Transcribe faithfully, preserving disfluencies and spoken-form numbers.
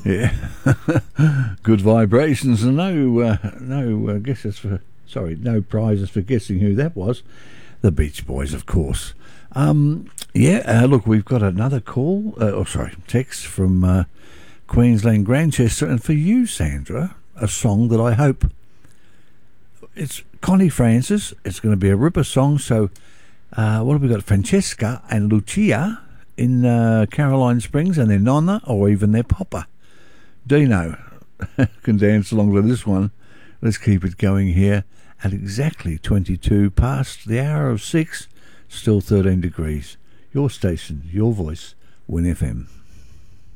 Yeah. Good vibrations and no, uh, no uh, guesses for, sorry, no prizes for guessing who that was. The Beach Boys, of course. Um, yeah, uh, look, we've got another call, uh, oh, sorry, text from uh, Queensland, Grantchester, and for you, Sandra, a song that I hope, it's Connie Francis, it's going to be a ripper song, so uh, what have we got? Francesca and Lucia in uh, Caroline Springs, and their nonna, or even their papa. Dino can dance along to this one. Let's keep it going here at exactly twenty-two past the hour of six, still thirteen degrees. Your station, your voice, Win F M.